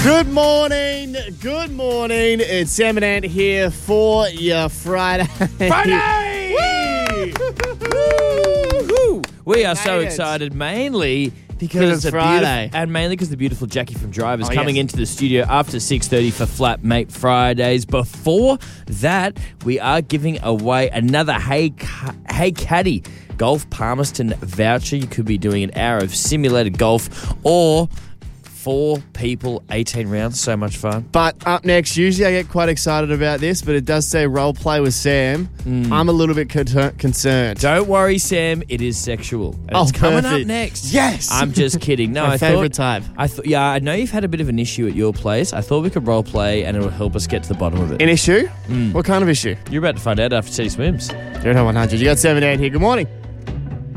Good morning. Good morning. It's Sam and Ant here for your Friday. Friday! Woo! We are so Made it. excited, mainly because it's Friday. And mainly because the beautiful Jackie from Drive is coming yes. into the studio after 6:30 for Flatmate Fridays. Before that, we are giving away another Hey Caddy Golf Palmerston voucher. You could be doing an hour of simulated golf or 4 people, 18 rounds. So much fun. But up next, usually I get quite excited about this, but it does say role play with Sam. I'm a little bit concerned. Don't worry, Sam. It is sexual. And it's coming up next. Yes. I'm just kidding. No, My I favourite thought, type. Yeah, I know you've had a bit of an issue at your place. I thought we could role play and it will help us get to the bottom of it. An issue? What kind of issue? You're about to find out after Teddy Swims. 100. You got 7 and 8 here. Good morning.